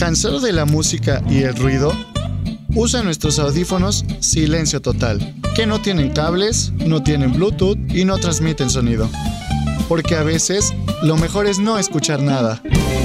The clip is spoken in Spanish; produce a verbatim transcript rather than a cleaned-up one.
¿Cansado de la música y el ruido? Usa nuestros audífonos Silencio Total, que no tienen cables, no tienen Bluetooth y no transmiten sonido. Porque a veces, lo mejor es no escuchar nada.